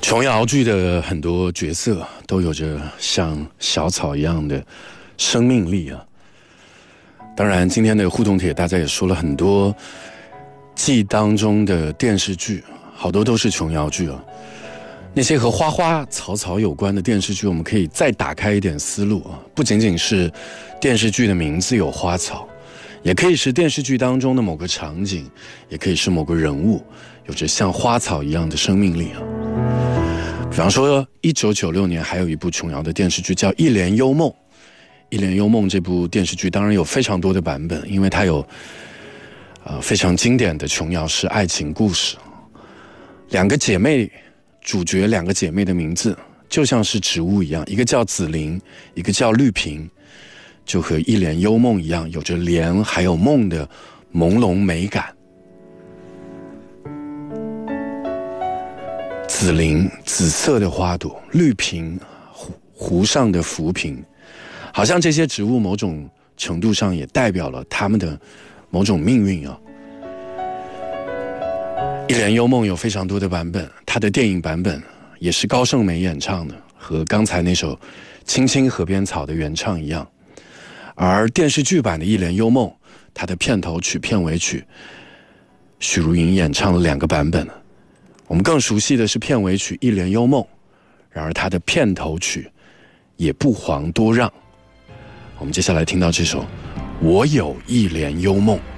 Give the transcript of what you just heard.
琼瑶剧的很多角色都有着像小草一样的生命力啊。当然今天的互动帖大家也说了很多记忆当中的电视剧，好多都是琼瑶剧啊。那些和花花草草有关的电视剧，我们可以再打开一点思路啊，不仅仅是电视剧的名字有花草，也可以是电视剧当中的某个场景，也可以是某个人物有着像花草一样的生命力啊。比方说1996年还有一部琼瑶的电视剧叫《一帘幽梦》。《一帘幽梦》这部电视剧当然有非常多的版本，因为它有非常经典的琼瑶式爱情故事。两个姐妹，主角两个姐妹的名字就像是植物一样，一个叫紫菱，一个叫绿萍，就和《一帘幽梦》一样，有着莲还有梦的朦胧美感。紫菱，紫色的花朵；绿萍，湖上的浮萍。好像这些植物某种程度上也代表了他们的某种命运啊。《一帘幽梦》有非常多的版本，它的电影版本也是高胜美演唱的，和刚才那首《青青河边草》的原唱一样。而电视剧版的《一帘幽梦》，它的片头曲、片尾曲，许茹芸演唱了2个版本。我们更熟悉的是片尾曲《一帘幽梦》，然而它的片头曲也不遑多让。我们接下来听到这首《我有一帘幽梦》。